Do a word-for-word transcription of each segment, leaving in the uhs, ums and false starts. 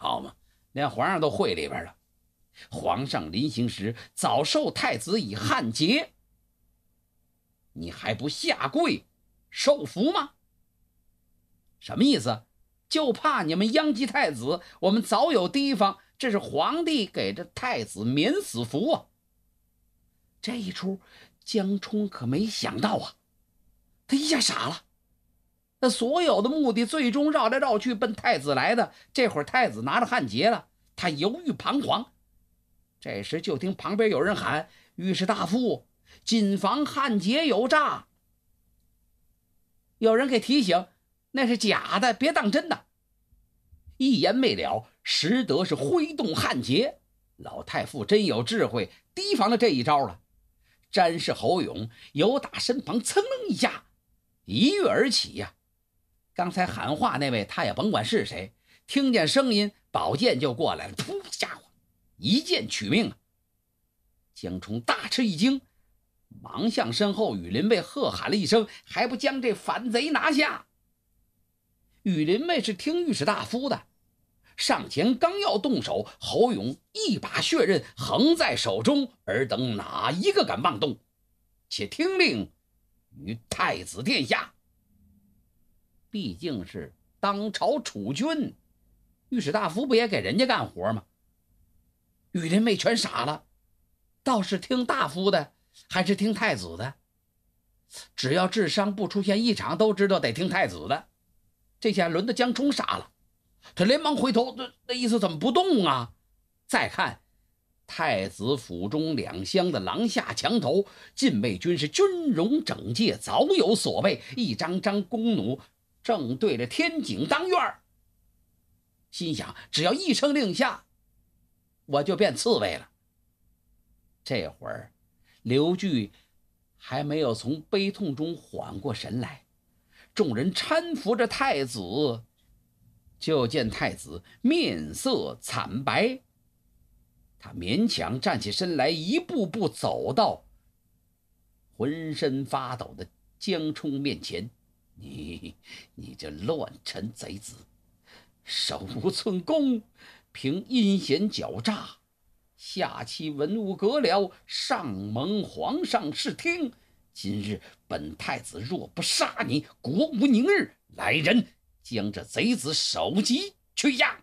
好嘛，连皇上都会里边了。皇上临行时早授太子以汉节，你还不下跪受服吗？什么意思？就怕你们殃及太子，我们早有提防，这是皇帝给这太子免死符啊。这一出江充可没想到啊，他一下傻了。那所有的目的最终绕来绕去奔太子来的，这会儿太子拿着汉节了，他犹豫彷徨。这时就听旁边有人喊：御史大夫，谨防汉节有诈。有人给提醒，那是假的，别当真的。一言未了，实得是挥动汉节。老太傅真有智慧，提防了这一招了。詹氏侯勇由打身旁噌楞一下一跃而起呀、啊！刚才喊话那位他也甭管是谁，听见声音宝剑就过来了，噗，家伙一剑取命啊！江充大吃一惊，忙向身后羽林卫喝喊了一声，还不将这反贼拿下。羽林卫是听御史大夫的，上前刚要动手，侯勇一把血刃横在手中，尔等哪一个敢妄动？且听令于太子殿下。毕竟是当朝储君，御史大夫不也给人家干活吗？羽林卫全傻了，倒是听大夫的还是听太子的？只要智商不出现异常，都知道得听太子的。这下轮到江充傻了，他连忙回头，那那意思怎么不动啊？再看太子府中两厢的廊下墙头，禁卫军是军容整洁，早有所备，一张张弓弩正对着天井当院。心想只要一声令下，我就变刺猬了。这会儿刘据还没有从悲痛中缓过神来，众人搀扶着太子，就见太子面色惨白，他勉强站起身来，一步步走到浑身发抖的江充面前。你你这乱臣贼子，手无寸功，凭阴险狡诈，下欺文武阁僚，上蒙皇上视听。今日本太子若不杀你，国无宁日。来人，将这贼子首级去押。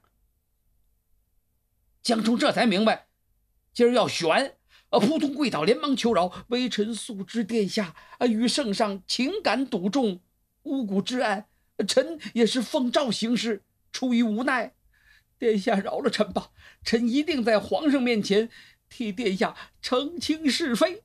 江充这才明白，今儿要选，啊，扑通跪倒，连忙求饶：微臣素知殿下啊与圣上情感笃重，无辜之案，臣也是奉诏行事，出于无奈，殿下饶了臣吧，臣一定在皇上面前替殿下澄清是非。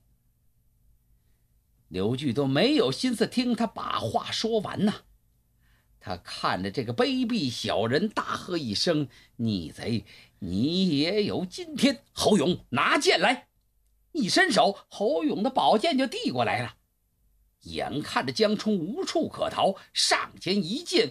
刘据都没有心思听他把话说完呐、啊，他看着这个卑鄙小人，大喝一声：逆贼，你也有今天！侯勇，拿剑来！一伸手，侯勇的宝剑就递过来了。眼看着江充无处可逃，上前一剑，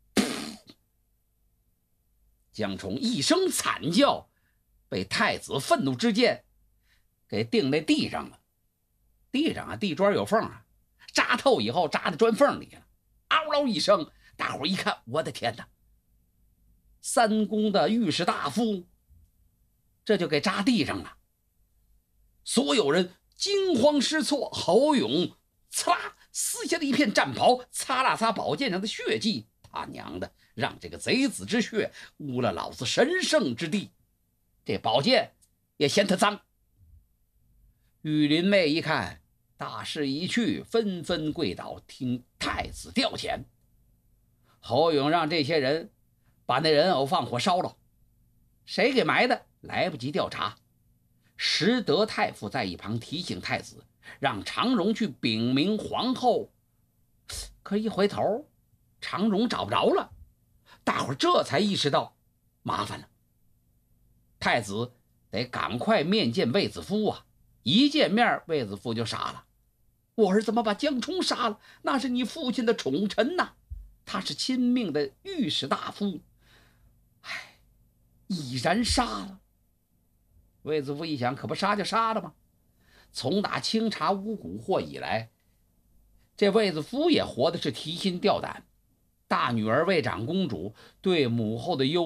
江充一声惨叫，被太子愤怒之剑给钉在地上了。地上啊，地砖有缝啊，扎透以后扎在砖缝里了。嗷嗷一声，大伙一看，我的天哪！三公的御史大夫这就给扎地上了。所有人惊慌失措，侯勇呲啦撕下了一片战袍，擦啦擦宝剑上的血迹。他娘的，让这个贼子之血污了老子神圣之地，这宝剑也嫌他脏。羽林卫一看大势已去，纷纷跪倒听太子调遣。侯勇让这些人把那人偶放火烧了，谁给埋的来不及调查。实德太傅在一旁提醒太子，让常荣去禀明皇后。可一回头，常荣找不着了，大伙这才意识到麻烦了。太子得赶快面见卫子夫啊！一见面，卫子夫就傻了：我儿怎么把江充杀了？那是你父亲的宠臣呐、啊，他是亲命的御史大夫。唉，已然杀了。卫子夫一想，可不杀就杀了吗？从打清查无蛊惑以来，这卫子夫也活的是提心吊胆。大女儿卫长公主对母后的忧